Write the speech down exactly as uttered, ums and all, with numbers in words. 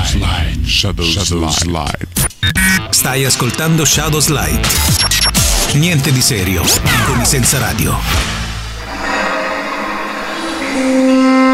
Slide. Shadow, Shadow Slide. Stai ascoltando Shadow Slide. Niente di serio con i senza radio.